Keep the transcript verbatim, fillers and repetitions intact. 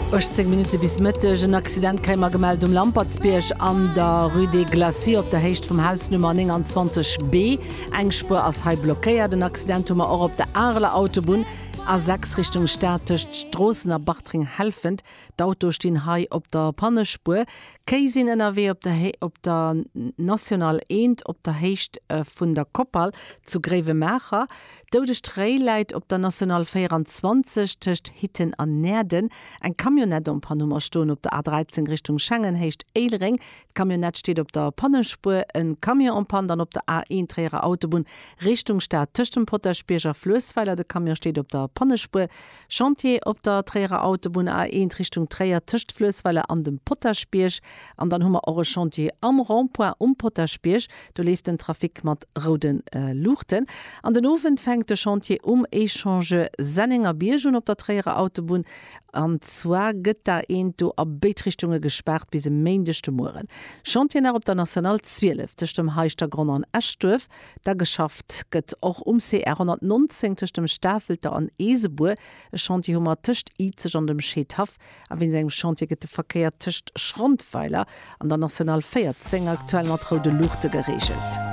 achtzehn Minuten bis Mittag ein Accident kämer gemeldet um Lampertsbierg an der Rue des Glaciers op der Hecht vom Haus Nummer neunundzwanzig B. Eng Spur as halb blockéiert. Den Accident hummer auch op der Arler Autobahn a sechs Richtung Städtecht Strossen a Bachtring helfend. D'Auto stehen hai op der Pannespur. Keisinn N R W op der, He op der National eins op der Hecht äh, vun der Koppel zu Grevemecher. Dodestre leit op der National vierundzwanzig töcht Hitten an Nerden. Ein Kamionett um Pannummer stohn op der A dreizehn Richtung Schengen hecht Eilring. Kamionett steht op der Pannespur. Ein Kamion um Pan dann op der A eins Träger Autobahn Richtung Stadt Töchten Potterspierger Flößweiler. Der Kamion steht op der Pannespur. Chantier op der Träger Autobahn A eins Richtung Träger Töchtflößweiler an dem Potterspierg. Und dann hummer eure Chantier am Rondpoint um Potterspierg. Du lief den Trafik mat roden äh, Luchten. An den Ofen fängt der Chantier um Echange Senninger Biergen op der Träger Autobahn. Und zwar gëtt da een do a Beetrichtungen gesperrt bis im Mäendechte Moren. Chantier nach op der National zwölf tech dem Heichter Grund an Eschdorf. Da geschafft gëtt auch um C R hundertneunzehn tech dem Stafelter an Esebuhr. Chantier hummer tcht Izeg an dem Schädhaf. A wenn segem Chantier gëtt Verkehr tcht Schrondpfeiler an der National vierzehn aktuell mat Rode Luchte geregelt.